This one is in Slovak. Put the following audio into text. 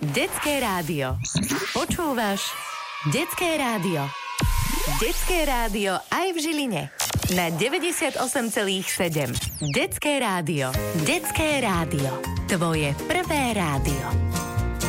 Detské rádio. Počúvaš Detské rádio. Detské rádio aj v Žiline. Na 98,7. Detské rádio. Detské rádio. Tvoje prvé rádio.